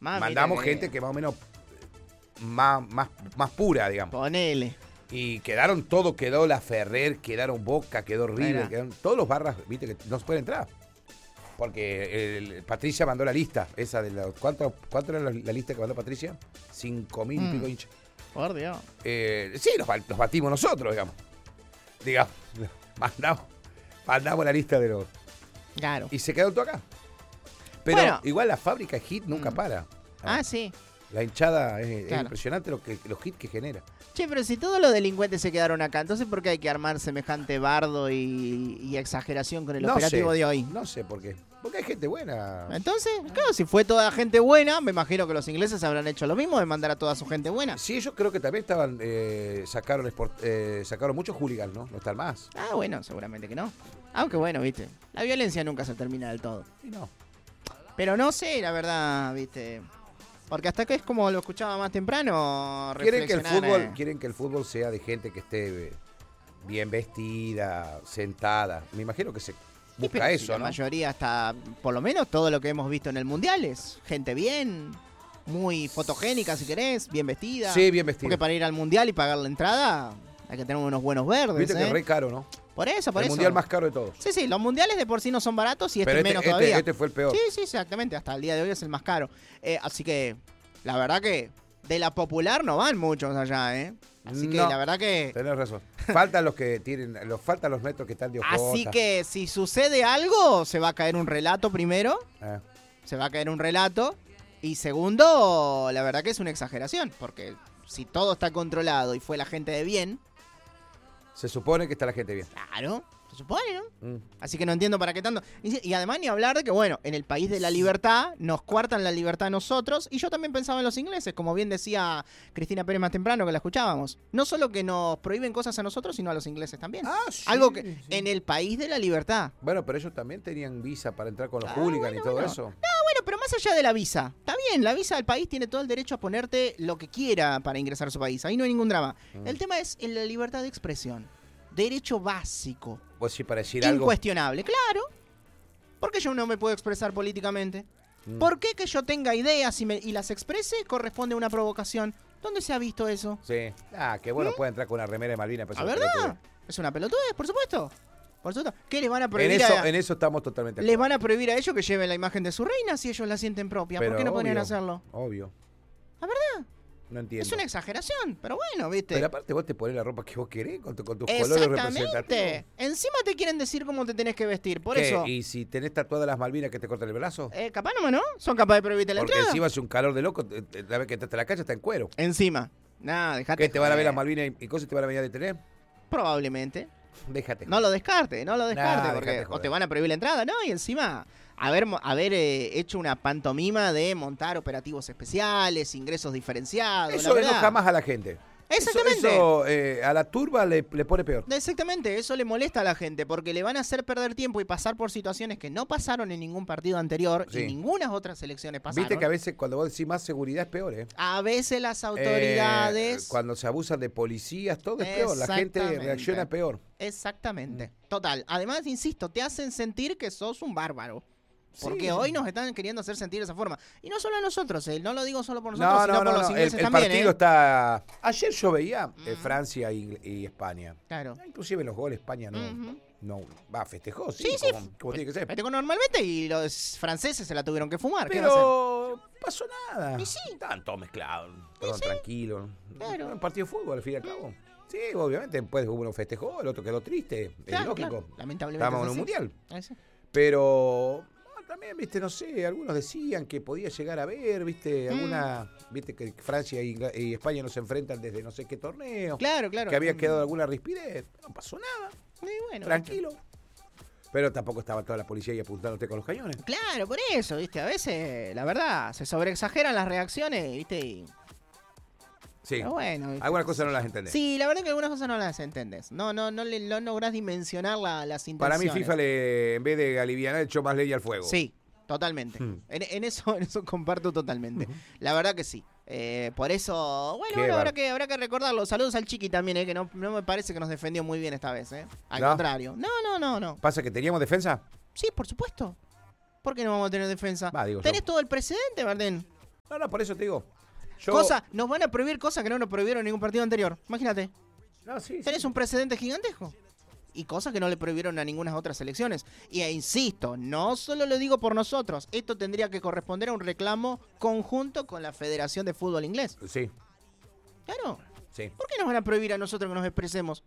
Mandamos gente que más o menos más pura, digamos. Ponele. Y quedó la Ferrer, quedaron Boca, quedó River, quedaron todos los barras, viste, que no se puede entrar. Porque Patricia mandó la lista, esa de los... ¿Cuánto era la lista que mandó Patricia? 5.000 y pico hinchas. Por Dios. Sí, los batimos nosotros, digamos. Mandamos la lista de los... Claro. Y se quedó todo acá. Pero bueno, igual la fábrica de hit nunca para. Sí. La hinchada es impresionante los hits que genera. Che, pero si todos los delincuentes se quedaron acá, entonces ¿por qué hay que armar semejante bardo y exageración con el operativo de hoy? No sé por qué. Porque hay gente buena. Entonces, claro, si fue toda gente buena, me imagino que los ingleses habrán hecho lo mismo de mandar a toda su gente buena. Sí, ellos creo que también sacaron muchos hooligans, ¿no? No están más. Bueno, seguramente que no. Aunque bueno, viste, la violencia nunca se termina del todo. Sí, no. Pero no sé, la verdad, viste... Porque hasta que es como lo escuchaba más temprano. Quieren que el fútbol sea de gente que esté bien vestida, sentada. Me imagino que se busca eso, ¿no? La mayoría está, por lo menos todo lo que hemos visto en el Mundial es gente bien, muy fotogénica si querés, bien vestida. Sí, bien vestida. Porque para ir al Mundial y pagar la entrada hay que tener unos buenos verdes. Viste que es re caro, ¿no? Por eso. El Mundial más caro de todos. Sí, los Mundiales de por sí no son baratos y menos todavía. Este fue el peor. Sí, exactamente. Hasta el día de hoy es el más caro. Así que, la verdad que de la popular no van muchos allá, ¿eh? Así que la verdad que... Tenés razón. Faltan faltan los metros que están de ojota. Así que si sucede algo, se va a caer un relato primero. Se va a caer un relato. Y segundo, la verdad que es una exageración. Porque si todo está controlado y fue la gente de bien... Se supone que está la gente bien. Claro, se supone, ¿no? Así que no entiendo para qué tanto. Y además ni hablar de que, bueno, en el país de la libertad nos cuartan la libertad a nosotros. Y yo también pensaba en los ingleses, como bien decía Cristina Pérez más temprano que la escuchábamos. No solo que nos prohíben cosas a nosotros, sino a los ingleses también. Sí, algo que en el país de la libertad. Bueno, pero ellos también tenían visa para entrar con los hooligans y todo eso. Bueno, pero más allá de la visa. Está bien, la visa del país tiene todo el derecho a ponerte lo que quiera para ingresar a su país. Ahí no hay ningún drama. El tema es en la libertad de expresión. Derecho básico. Pues sí, para decir algo. Incuestionable, claro. ¿Por qué yo no me puedo expresar políticamente? ¿Por qué que yo tenga ideas y las exprese corresponde a una provocación? ¿Dónde se ha visto eso? Sí. Qué bueno puede entrar con una remera de Malvinas. ¿La verdad? Es una pelotudez, por supuesto. ¿Qué les van a prohibir en eso estamos totalmente de acuerdo. ¿Les van a prohibir a ellos que lleven la imagen de su reina si ellos la sienten propia? ¿Por qué no podrían hacerlo? Obvio. ¿La verdad? No entiendo. Es una exageración, pero bueno, ¿viste? Pero aparte vos te pones la ropa que vos querés con tus colores representativos. Encima te quieren decir cómo te tenés que vestir, por ¿Qué? eso. ¿Y si tenés tatuadas las Malvinas que te cortan el brazo? Capaz no, son capaces de prohibirte la entrada. Porque encima hace un calor de loco, la vez que entraste a la calle está en cuero. Encima. Dejate. ¿Qué te van a ver las Malvinas y cosas te van a venir a detener? Probablemente. Déjate. No lo descarte, porque o te van a prohibir la entrada, ¿no? Y encima haber hecho una pantomima de montar operativos especiales, ingresos diferenciados. Eso enoja más a la gente. Exactamente. Eso a la turba le pone peor. Exactamente, eso le molesta a la gente porque le van a hacer perder tiempo y pasar por situaciones que no pasaron en ningún partido anterior y ninguna otras elecciones pasaron. Viste que a veces cuando vos decís más seguridad es peor, ¿eh? A veces las autoridades... cuando se abusan de policías, todo es peor. La gente reacciona peor. Exactamente. Total. Además, insisto, te hacen sentir que sos un bárbaro. Porque hoy nos están queriendo hacer sentir de esa forma. Y no solo a nosotros, no lo digo solo por nosotros, sino por los ingleses también. El partido está... Ayer yo veía Francia y España. Claro. Inclusive los goles España festejó, como tiene que ser. Festejó normalmente y los franceses se la tuvieron que fumar. Pero pasó nada. Y sí. Estaban todos mezclados, todos tranquilos. Claro. Un partido de fútbol, al fin y al cabo. Sí, obviamente, después uno festejó, el otro quedó triste. Es lógico. Claro. Lamentablemente. Estábamos en un mundial. Eso. Pero... También, viste, no sé, algunos decían que podía llegar a ver, viste, viste que Francia y España no se enfrentan desde no sé qué torneo. Claro. Que había quedado alguna rispidez. No pasó nada. Bueno, tranquilo. Pero tampoco estaba toda la policía ahí apuntándote con los cañones. Claro, por eso, viste, a veces, la verdad, se sobreexageran las reacciones, viste, y... Sí, pero bueno, ¿viste? Algunas cosas no las entendés. Sí, la verdad que algunas cosas no las entendés. No lográs dimensionar las intenciones. Para mí FIFA en vez de alivianar, echó más ley al fuego. Sí, totalmente. En eso comparto totalmente. La verdad que sí. Por eso, bueno, habrá que recordarlo. Saludos al Chiqui también, que no me parece que nos defendió muy bien esta vez. Al contrario. No. ¿Pasa que teníamos defensa? Sí, por supuesto. ¿Por qué no vamos a tener defensa? Digo Tenés yo. todo el precedente, Bardén. No, por eso te digo. Nos van a prohibir cosas que no nos prohibieron en ningún partido anterior. Imagínate. No, sí. Tenés un precedente gigantesco. Y cosas que no le prohibieron a ninguna otras selecciones. Y insisto, no solo lo digo por nosotros. Esto tendría que corresponder a un reclamo conjunto con la Federación de Fútbol Inglés. Sí. Claro. Sí. ¿Por qué nos van a prohibir a nosotros que nos expresemos?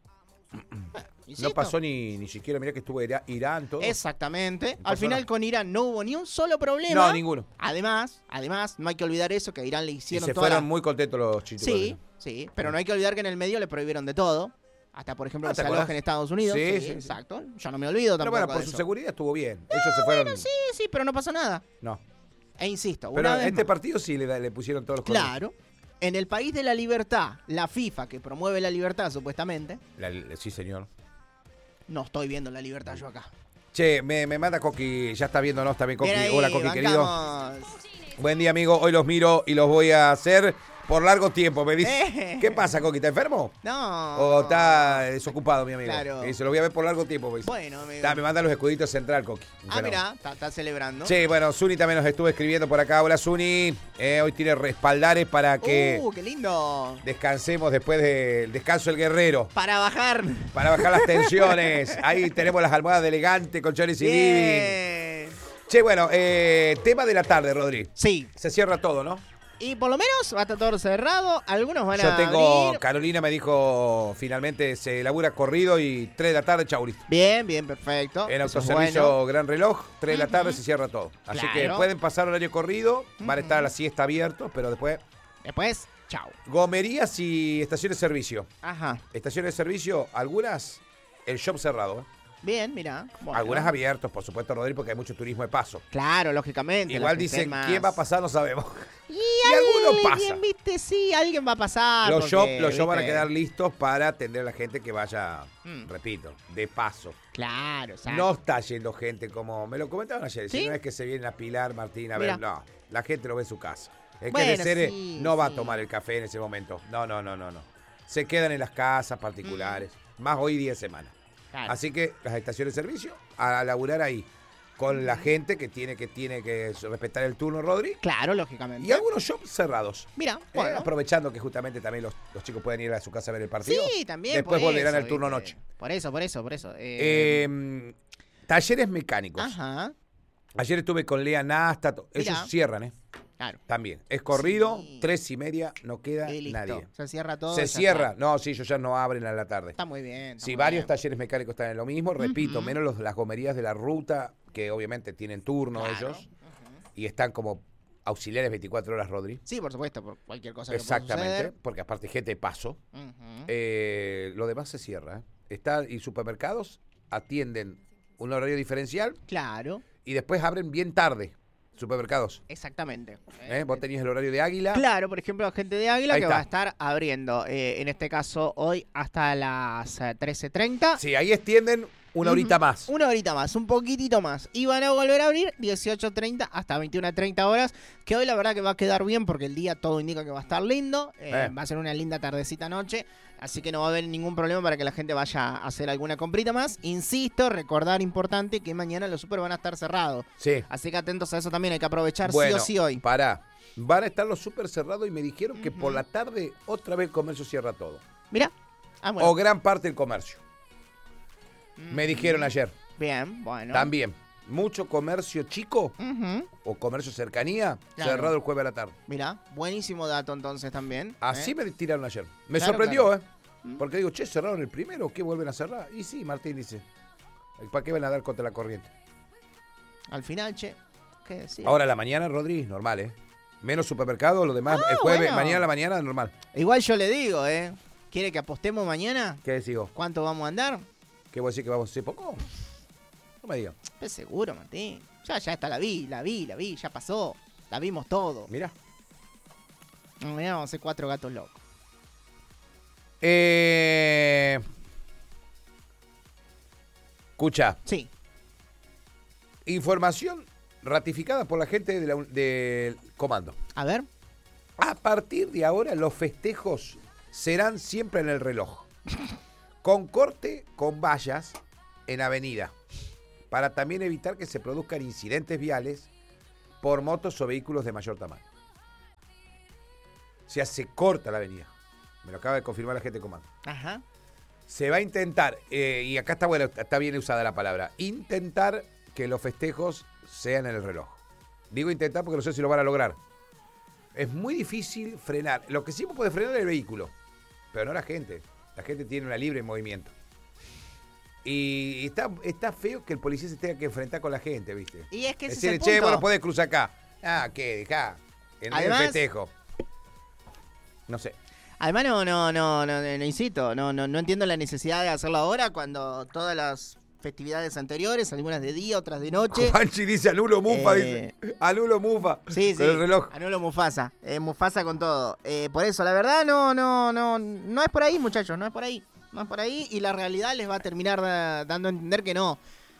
No pasó ni siquiera, mirá que estuvo Irán, todo. Exactamente. No Al final nada. con Irán no hubo ni un solo problema. No, ninguno. Además, no hay que olvidar eso, que a Irán le Y hicieron se toda fueron muy contentos los chicos. Sí, pero no hay que olvidar que en el medio le prohibieron de todo. Hasta, por ejemplo, que ¿te se acordás? aloje en Estados Unidos. Sí, sí. Exacto. Yo no me olvido Pero tampoco bueno, por de su eso. seguridad estuvo bien. Ellos se fueron. Sí, pero no pasó nada. No. E insisto, Pero una en vez este más. partido sí le pusieron todos los colores. Claro. En el país de la libertad, la FIFA, que promueve la libertad supuestamente, Sí, señor. no estoy viendo la libertad yo acá. Che, me manda Coqui, ya está viéndonos también Coqui. Bien ahí, Hola Coqui, querido. bancamos. Buen día, amigo. Hoy los miro y los voy a hacer por largo tiempo. Me dice. ¿Qué pasa, Coqui? ¿Está enfermo? No. ¿O está desocupado, mi amigo? Claro. Y se lo voy a ver por largo tiempo. Me dice. Bueno, amigo. Me manda los escuditos central, Coqui. Mirá, está celebrando. Sí, bueno, Zuni también nos estuvo escribiendo por acá. Hola, Zuni. Hoy tiene respaldares para que ¡Qué lindo! descansemos después del descanso del guerrero. Para bajar. Para bajar las tensiones. Ahí tenemos las almohadas de elegante, colchones y living. Bien. Che, bueno, tema de la tarde, Rodri. Sí. Se cierra todo, ¿no? Y por lo menos va a estar todo cerrado. Algunos van Yo a tengo, abrir. Carolina me dijo, finalmente se labura corrido y 3 de la tarde, chau, listo. Bien, perfecto. En Eso es autoservicio bueno. Gran Reloj, 3 de la tarde se cierra todo. Así que Claro. pueden pasar horario corrido, van a estar a la siesta abiertos, pero después... Después, chau. Gomerías y estaciones de servicio. Ajá. Estaciones de servicio, algunas, el shop cerrado. Bien, mirá. Bueno. Algunas abiertos, por supuesto, Rodri, porque hay mucho turismo de paso. Claro, lógicamente. Igual los que dicen, estén más- ¿quién va a pasar? No sabemos. Y alguno pasa. alguien, viste, sí, alguien va a pasar. Los porque, shops van a viste, quedar listos para atender a la gente que vaya, Mm. repito, de paso. Claro, exacto. No está yendo gente como, me lo comentaban ayer, ¿Sí? si no es que se vienen a Pilar, Martín, a Mira. ver, no, la gente lo ve en su casa. El que Bueno, de Cere sí, no va a sí. tomar el café en ese momento. No. Se quedan en las casas particulares, más hoy día de semana. Claro. Así que las estaciones de servicio, a laburar ahí, con la gente que tiene que respetar el turno, Rodri, Claro, lógicamente. y algunos shops cerrados. Mira, bueno. Aprovechando que justamente también los chicos pueden ir a su casa a ver el partido. Sí, también. Después por volverán eso, al turno viste. noche. Por eso. Talleres mecánicos. Ajá. Ayer estuve con Lea Nasta. Ellos Mirá. cierran, Claro. También. Es corrido, Sí. 3:30, no queda Y listo. nadie. Se cierra todo. Se y ya cierra. está. No, sí, ellos ya no abren a la tarde. Está muy bien. está Sí, muy varios bien. talleres mecánicos están en lo mismo. Repito, menos las gomerías de la ruta, que obviamente tienen turno Claro. ellos. Y están como auxiliares 24 horas, Rodri. Sí, por supuesto, por cualquier cosa que pueda Exactamente, suceder. porque aparte gente de paso. Ujú. Lo demás se cierra. Y supermercados atienden un horario diferencial Claro, y después abren bien tarde. Supermercados. exactamente. Vos tenías el horario de Águila. Claro, por ejemplo, gente de Águila Ahí que está. va a estar abriendo, en este caso hoy hasta las 13:30. Sí, ahí extienden una horita más. Una horita más, un poquitito más. Y van a volver a abrir 18:30 hasta 21:30 horas, que hoy la verdad que va a quedar bien porque el día todo indica que va a estar lindo. Va a ser una linda tardecita noche, así que no va a haber ningún problema para que la gente vaya a hacer alguna comprita más. Insisto, recordar importante que mañana los super van a estar cerrados. Sí. Así que atentos a eso también, hay que aprovechar Bueno, sí o sí hoy. pará. Van a estar los súper cerrados y me dijeron que por la tarde otra vez el comercio cierra todo. Mira. Ah, bueno. O gran parte del comercio. Me dijeron ayer. Bien, bueno. También. Mucho comercio chico Ujú. o comercio cercanía Claro. cerrado el jueves a la tarde. Mira, buenísimo dato entonces también. Así me tiraron ayer. Me Claro, sorprendió, claro. Porque digo, che, cerraron el primero, ¿qué vuelven a cerrar? Y sí, Martín dice, ¿para qué van a dar contra la corriente? Al final, che, ¿qué decir? Ahora la mañana, Rodri, normal, Menos supermercado, lo demás, Ah, el jueves, bueno. mañana a la mañana, normal. Igual yo le digo, ¿quiere que apostemos mañana? ¿Qué decís vos? ¿Cuánto vamos a andar? ¿Qué vos decís que vamos a hacer poco? No me digas. Pues seguro, Martín. Ya está, la vi, ya pasó. La vimos todo. Mirá. Mañana vamos a hacer 4 gatos locos. Escucha, Sí. información ratificada por la gente del comando. A ver. A partir de ahora, los festejos serán siempre en el reloj. Con corte con vallas en avenida. Para también evitar que se produzcan incidentes viales por motos o vehículos de mayor tamaño. O sea, se corta la avenida. Me lo acaba de confirmar la gente de comando. Ajá. Se va a intentar, y acá está bueno, está bien usada la palabra, intentar que los festejos sean en el reloj. Digo intentar porque no sé si lo van a lograr. Es muy difícil frenar. Lo que sí puede frenar es el vehículo, pero no la gente. La gente tiene una libre movimiento. Y está feo que el policía se tenga que enfrentar con la gente, ¿viste? Y es que ese decirle, es el che, punto. vos no podés cruzar acá. Ah, ¿qué? Dejá. En el Además, festejo. No sé. Además, no insisto, no entiendo la necesidad de hacerlo ahora cuando todas las festividades anteriores, algunas de día, otras de noche. Juanchi dice anulo Mufa, dice. Anulo Mufa. Sí, con el reloj. Anulo Mufasa. Mufasa con todo. Por eso, la verdad, no es por ahí, muchachos, no es por ahí. No es por ahí y la realidad les va a terminar dando a entender que no.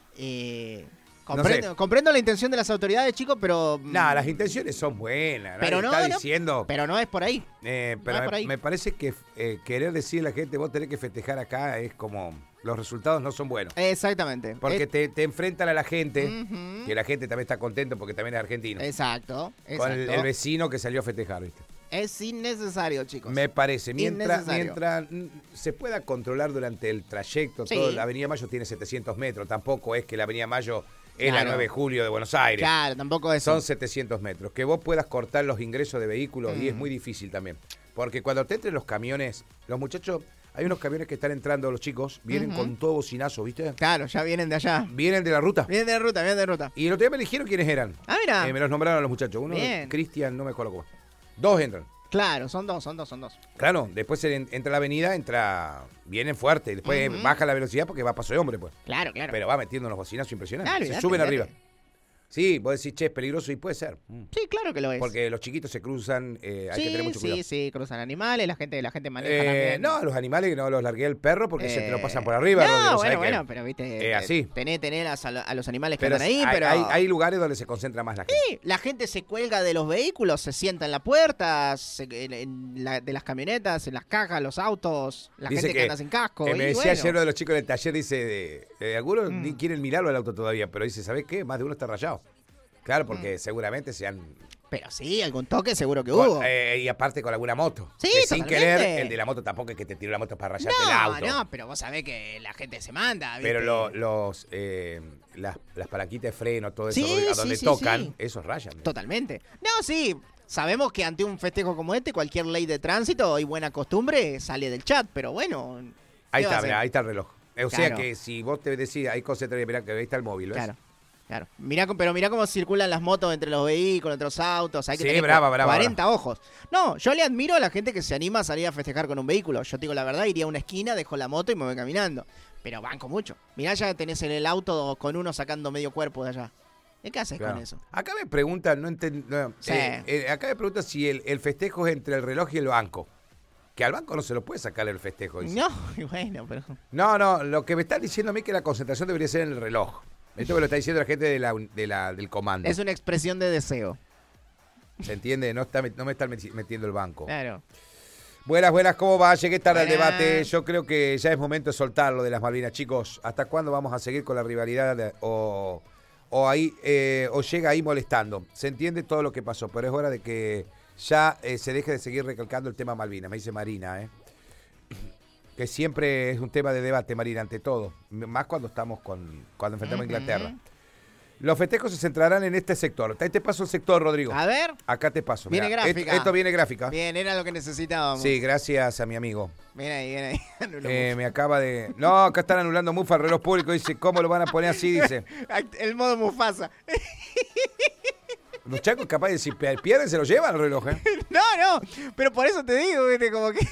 Comprendo la intención de las autoridades, chicos, pero... Las intenciones son buenas. Pero no, está diciendo... Pero no es por ahí. Pero no es por ahí. Me parece que querer decirle a la gente, vos tenés que festejar acá, es como... Los resultados no son buenos. Exactamente. Porque te enfrentan a la gente, que la gente también está contento porque también es argentino. Exacto. Con el vecino que salió a festejar, ¿viste? Es innecesario, chicos. Me parece. Mientras se pueda controlar durante el trayecto, Sí. todo, la Avenida Mayo tiene 700 metros. Tampoco es que la Avenida Mayo es la 9 de julio de Buenos Aires. Claro, tampoco es. Son 700 metros. Que vos puedas cortar los ingresos de vehículos y es muy difícil también. Porque cuando te entren los camiones, los muchachos, hay unos camiones que están entrando, los chicos, vienen con todo bocinazo, ¿viste? Claro, ya vienen de allá. Vienen de la ruta. Vienen de ruta. Y el otro día me eligieron quiénes eran. Ah, mira. Me los nombraron los muchachos. Uno, Bien. Cristian, no me acuerdo cómo. 2 entran. Claro, son dos. Claro, después entra la avenida, vienen fuerte, y después baja la velocidad porque va a paso de hombre, pues. Claro. Pero va metiendo unos bocinazos impresionantes. Claro, se olvidate, suben olvidate. arriba. Sí, vos decís, che, es peligroso y puede ser. Sí, claro que lo es. Porque los chiquitos se cruzan, hay que tener mucho cuidado. Sí, cruzan animales, la gente maneja también. No, los animales no los largué al perro porque se te lo pasan por arriba. No, Rodri, bueno, pero viste. así. Tener a los animales que Pero andan ahí, pero. hay lugares donde se concentra más la gente. Sí, la gente se cuelga de los vehículos, se sienta en la puerta, de las camionetas, en las cajas, los autos, la Dice gente que anda sin casco. me y decía bueno. ayer uno de los chicos del taller, dice, algunos ni quieren mirarlo al auto todavía, pero dice, ¿sabés qué? Más de uno está rayado. Claro, porque seguramente se han... Pero sí, algún toque seguro que hubo. Y aparte con alguna moto. Sí, que sin totalmente. querer, el de la moto tampoco es que te tiró la moto para rayarte el auto. No, pero vos sabés que la gente se manda, ¿viste? Pero las palanquitas de freno, todo eso, Sí, a donde sí, tocan, sí. esos rayan. Totalmente. No, sí. Sabemos que ante un festejo como este, cualquier ley de tránsito y buena costumbre sale del chat, pero bueno. Ahí ¿qué va a está, hacer? mirá, ahí está el reloj. O sea Claro. que si vos te decís, hay cosas, mirá que ahí está el móvil, ¿ves? Claro. Pero mirá cómo circulan las motos entre los vehículos, entre los autos. Hay que Sí, tener brava, 40 ojos. No, yo le admiro a la gente que se anima a salir a festejar con un vehículo. Yo te digo la verdad, iría a una esquina, dejo la moto y me voy caminando. Pero banco mucho. Mirá, ya tenés en el auto con uno sacando medio cuerpo de allá. ¿Qué haces Claro. con eso? Acá me preguntan, Sí. acá me preguntan si el festejo es entre el reloj y el banco. Que al banco no se lo puede sacar el festejo. Dice. No, y bueno, pero... No, lo que me están diciendo a mí es que la concentración debería ser en el reloj. Esto me lo está diciendo la gente del comando. Es una expresión de deseo. ¿Se entiende? No me están metiendo el banco. Claro. Buenas, ¿cómo va? Llegué tarde al Buenas. debate. Yo creo que ya es momento de soltar lo de las Malvinas. Chicos, ¿hasta cuándo vamos a seguir con la rivalidad o llega ahí molestando? Se entiende todo lo que pasó, pero es hora de que ya se deje de seguir recalcando el tema Malvinas. Me dice Marina, que siempre es un tema de debate, Marina, ante todo. Más cuando estamos cuando enfrentamos a Inglaterra. Los festejos se centrarán en este sector. Ahí te paso el sector, Rodrigo. A ver. Acá te paso. Viene Mirá, gráfica. Esto viene gráfica. Bien, era lo que necesitábamos. Sí, gracias a mi amigo. Viene ahí. Me acaba de... No, acá están anulando Mufa, el reloj público. Dice, ¿cómo lo van a poner así? Dice. El modo Mufasa. Los chacos capaz de decir, pierden, se lo llevan el reloj, No, pero por eso te digo, viste, como que...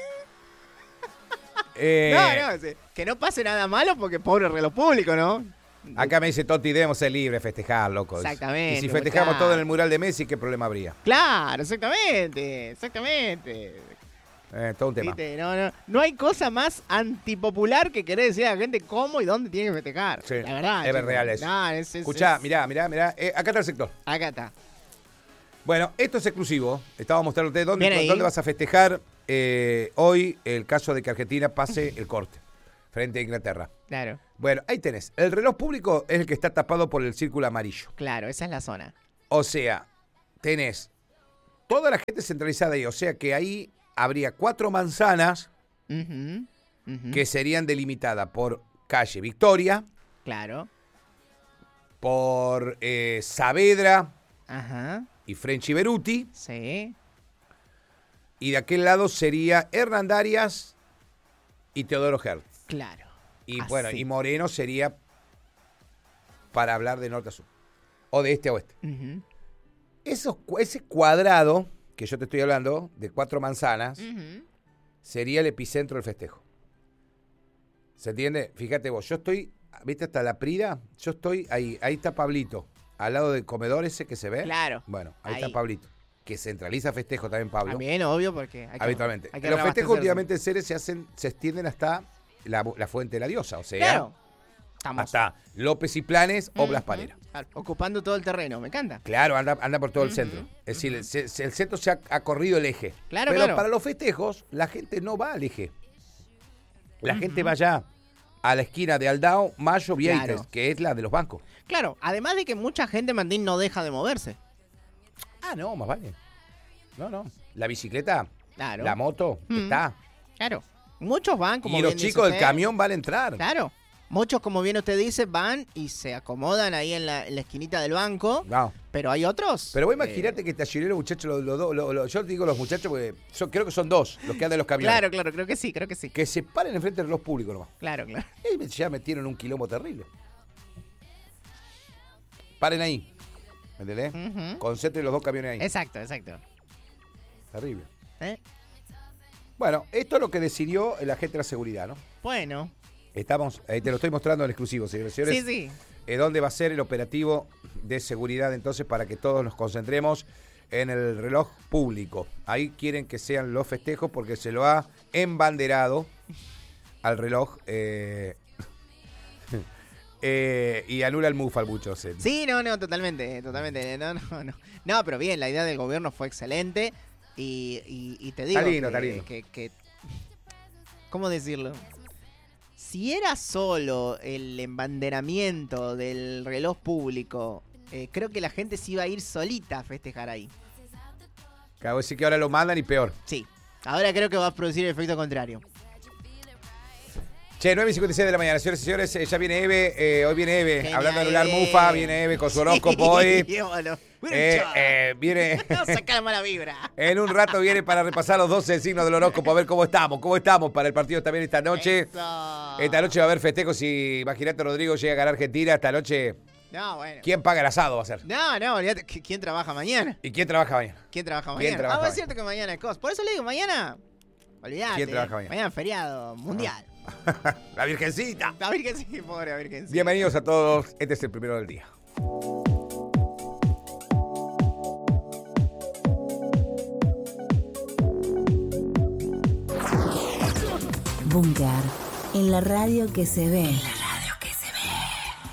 Que no pase nada malo porque pobre reloj público, ¿no? Acá me dice Totti, debemos ser libres, festejar, loco. Dice. Exactamente, Y si festejamos claro. todo en el mural de Messi, ¿qué problema habría? Claro, exactamente. Todo un tema. ¿Viste? No hay cosa más antipopular que querer decir a la gente cómo y dónde tiene que festejar. Sí, La verdad. es chicos. real eso. No, Escuchá, mirá. Acá está el sector. Acá está. Bueno, esto es exclusivo. Estaba mostrándote Bien ahí. dónde vas a festejar hoy el caso de que Argentina pase el corte frente a Inglaterra. Claro, Bueno, ahí tenés. El reloj público es el que está tapado por el círculo amarillo. claro, esa es la zona. O sea, tenés toda la gente centralizada ahí. O sea que ahí habría 4 manzanas que serían delimitadas por calle Victoria. Claro. Por Saavedra y French y Beruti. Sí. Y de aquel lado sería Hernandarias y Teodoro Hertz. Claro. Y bueno, y Moreno sería para hablar de norte a sur. O de este a oeste. Ese cuadrado que yo te estoy hablando, de 4 manzanas, sería el epicentro del festejo. ¿Se entiende? Fíjate vos, yo estoy, ¿viste hasta la Prida? Yo estoy ahí está Pablito, al lado del comedor ese que se ve. Claro. Bueno, ahí está Pablito, que centraliza festejo también, Pablo. También, obvio, porque habitualmente. Los festejos últimamente en Ceres se extienden hasta la Fuente de la Diosa, o sea, claro. Hasta López y Planes o Blas Parera. Ocupando todo el terreno, me encanta. Claro, anda por todo el centro. Es decir, el centro se ha corrido el eje. Claro, pero para los festejos, la gente no va al eje. La gente va allá a la esquina de Aldao, Mayo, Vieites, que es la de los bancos. Claro, además de que mucha gente, Martín, no deja de moverse. Ah, no, más vale. No. La bicicleta, claro. La moto, está. Claro. Muchos van, como y bien los chicos del camión van a entrar. Claro. Muchos, como bien usted dice, van y se acomodan ahí en la esquinita del banco. No. Pero hay otros. Pero vos imaginate que te ayudé los muchachos, yo digo los muchachos porque creo que son 2 los que andan en los camiones. Claro, creo que sí. Que se paren enfrente del reloj público nomás. Claro. Y ya metieron un quilombo terrible. Paren ahí. ¿Me entendés? Concentren los 2 camiones ahí. Exacto. Terrible. Bueno, esto es lo que decidió la gente de la seguridad, ¿no? Bueno. Estamos, te lo estoy mostrando en exclusivo, señores y señores. Sí. ¿Dónde va a ser el operativo de seguridad entonces para que todos nos concentremos en el reloj público? Ahí quieren que sean los festejos porque se lo ha embanderado al reloj y anula el MUF al bucho. Sí, no, totalmente. No, pero bien, la idea del gobierno fue excelente y te digo está lindo. Que ¿cómo decirlo? Si era solo el embanderamiento del reloj público, creo que la gente se iba a ir solita a festejar ahí. Acabo de decir que ahora lo mandan y peor. Sí, ahora creo que va a producir el efecto contrario. Che, 9:56 de la mañana, señores y señores, ya viene Eve, hoy viene Eve, Genial, hablando de anular mufa, viene Eve con su horóscopo hoy. Viene sacar mala vibra. En un rato viene para repasar los 12 signos del horóscopo, a ver cómo estamos para el partido también esta noche. Eso. Esta noche va a haber festejos y imagínate Rodrigo llega a ganar Argentina esta noche. No, bueno. ¿Quién paga el asado va a ser? No, olvídate. ¿Quién trabaja mañana? ¿Y quién trabaja mañana? Es cierto que mañana es cosa. Por eso le digo, mañana, olvídate. ¿Quién trabaja mañana? Mañana es feriado mundial. La Virgencita. La Virgencita, pobre Virgencita. Bienvenidos a todos, este es el primero del día. Búnker, en la radio que se ve.